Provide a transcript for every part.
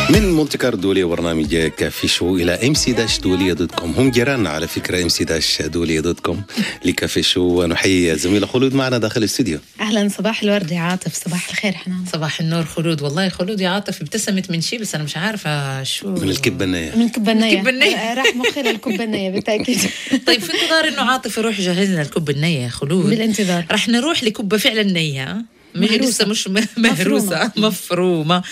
من مونتي كارلو الدولية برنامج كافي شو إلى mc-دولية.com. هم جيراننا على فكرة mc-دولية.com لكافي شو. ونحيي زميلة خلود معنا داخل الاستوديو. أهلا، صباح الورد يا عاطف. صباح الخير حنان. صباح النور خلود. والله خلود يا عاطف ابتسمت من شيء بس أنا مش عارفة شو. من الكبة النية. من الكبة النية. راح مخي للكبة النية بالتأكيد. طيب في انتظار إنه عاطف يروح يجهز لنا الكبة النية يا خلود. بالانتظار. راح نروح لكبة فعلا نية. لسه مش مهروسة مفرومة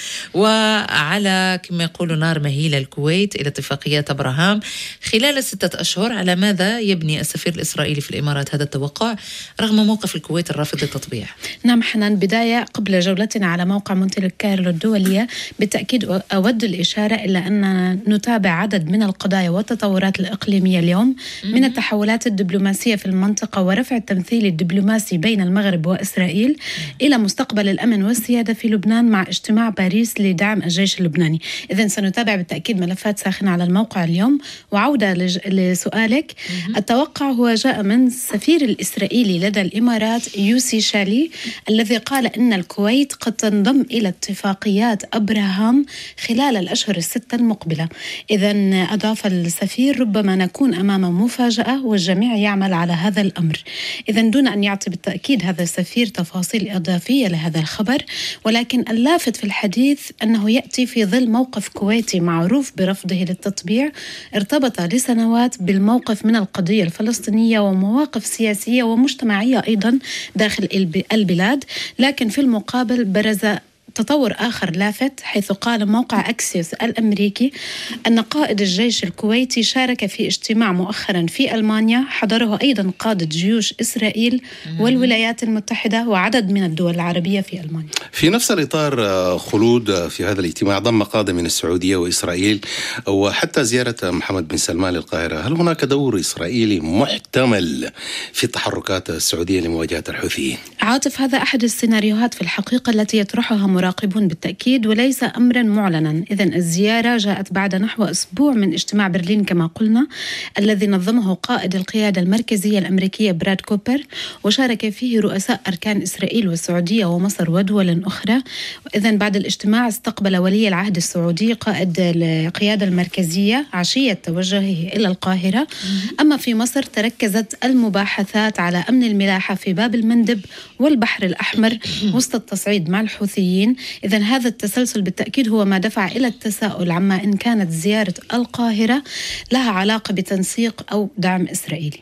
وعلى كما يقولوا نار مهيلة الكويت إلى اتفاقيات أبراهام خلال 6 أشهر. على ماذا يبني السفير الإسرائيلي في الإمارات هذا التوقع رغم موقف الكويت الرافض للتطبيع؟ نعم حنان، بداية قبل جولتنا على موقع مونتي كارلو الدولية بالتأكيد أود الإشارة إلى أن نتابع عدد من القضايا والتطورات الإقليمية اليوم من التحولات الدبلوماسية في المنطقة ورفع التمثيل الدبلوماسي بين المغرب وإسرائيل إلى مستقبل الأمن والسيادة في لبنان مع اجتماع باريس لدعم الجيش اللبناني. إذن سنتابع بالتأكيد ملفات ساخنة على الموقع اليوم. وعودة لسؤالك، التوقع هو جاء من السفير الإسرائيلي لدى الإمارات يوسي شالي الذي قال إن الكويت قد تنضم إلى اتفاقيات أبراهام خلال الأشهر 6 المقبلة. إذن أضاف السفير ربما نكون أمام مفاجأة والجميع يعمل على هذا الأمر. إذن دون أن يعطي بالتأكيد هذا السفير تفاصيل إضافية لهذا الخبر، ولكن اللافت في الحديث أنه يأتي في ظل موقف كويتي معروف برفضه للتطبيع ارتبط لسنوات بالموقف من القضية الفلسطينية ومواقف سياسية ومجتمعية أيضا داخل البلاد. لكن في المقابل برز تطور آخر لافت حيث قال موقع أكسيوس الأمريكي أن قائد الجيش الكويتي شارك في اجتماع مؤخرا في ألمانيا حضره أيضا قادة جيوش إسرائيل والولايات المتحدة وعدد من الدول العربية في ألمانيا. في نفس الإطار خلود، في هذا الاجتماع ضم قادة من السعودية وإسرائيل وحتى زيارة محمد بن سلمان للقاهرة. هل هناك دور إسرائيلي محتمل في التحركات السعودية لمواجهة الحوثيين؟ عاطف، هذا أحد السيناريوهات في الحقيقة التي يطرحها مراقبون بالتأكيد وليس أمرا معلنا. إذن الزيارة جاءت بعد نحو أسبوع من اجتماع برلين كما قلنا الذي نظمه قائد القيادة المركزية الأمريكية براد كوبر، وشارك فيه رؤساء أركان إسرائيل والسعودية ومصر ودول أخرى. إذن بعد الاجتماع استقبل ولي العهد السعودي قائد القيادة المركزية عشية توجهه إلى القاهرة. أما في مصر تركزت المباحثات على أمن الملاحة في باب المندب والبحر الأحمر وسط التصعيد مع الحوثيين. إذن هذا التسلسل بالتأكيد هو ما دفع إلى التساؤل عما إن كانت زيارة القاهرة لها علاقة بتنسيق أو دعم إسرائيلي.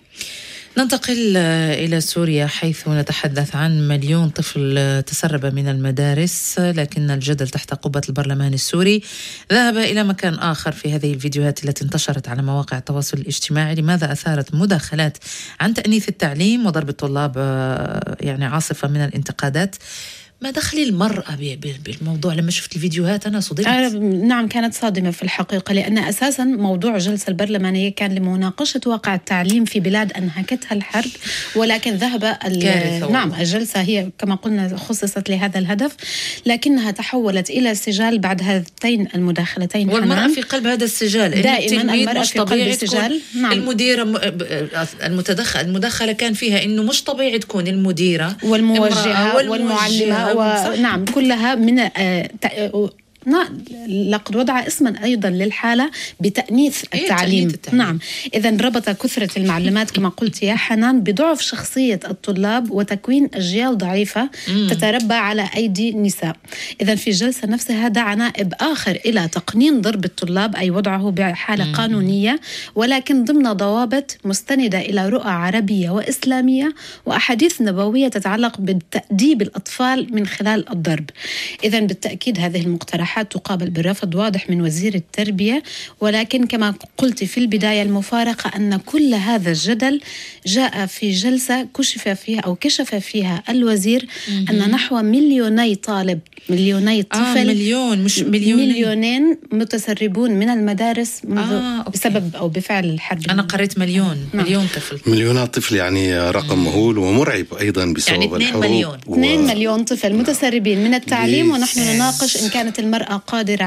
ننتقل إلى سوريا حيث نتحدث عن 1,000,000 طفل تسرب من المدارس، لكن الجدل تحت قبة البرلمان السوري ذهب إلى مكان آخر في هذه الفيديوهات التي انتشرت على مواقع التواصل الاجتماعي. لماذا أثارت مداخلات عن تأنيث التعليم وضرب الطلاب يعني عاصفة من الانتقادات؟ ما دخل المرأة بالموضوع؟ لما شفت الفيديوهات أنا صدمت. نعم، كانت صادمة في الحقيقة، لأن أساسا موضوع الجلسة البرلمانية كان لمناقشة واقع التعليم في بلاد أنهكتها الحرب، ولكن ذهب نعم الجلسة هي كما قلنا خصصت لهذا الهدف، لكنها تحولت إلى سجال بعد هاتين المداخلتين. والمرأة في قلب هذا السجال دائما المرأة في قلب السجال. نعم. المديرة المداخلة كان فيها إنه مش طبيعي تكون المديرة والموجهة والمعلمة ونعم كلها من لقد وضع اسما أيضا للحالة بتأنيث التعليم. نعم، إذن ربط كثرة المعلمات كما قلت يا حنان بضعف شخصية الطلاب وتكوين أجيال ضعيفة تتربى على أيدي النساء. إذن في الجلسة نفسها دعا نائب آخر إلى تقنين ضرب الطلاب أي وضعه بحالة قانونية، ولكن ضمن ضوابط مستندة إلى رؤى عربية وإسلامية وأحاديث نبوية تتعلق بتأديب الأطفال من خلال الضرب. إذن بالتأكيد هذه المقترحات تقابل بالرفض واضح من وزير التربية، ولكن كما قلت في البداية المفارقة أن كل هذا الجدل جاء في جلسة كشف فيها الوزير أن نحو 2,000,000 طالب 2,000,000 طفل مليون مش 2,000,000 متسربون من المدارس بسبب أو بفعل الحرب. أنا قريت مليون طفل. مليونات طفل يعني رقم مهول ومرعب أيضا بسبب يعني الحروب. 2 مليون طفل متسربين من التعليم، ونحن نناقش إن كانت المرأة قادرة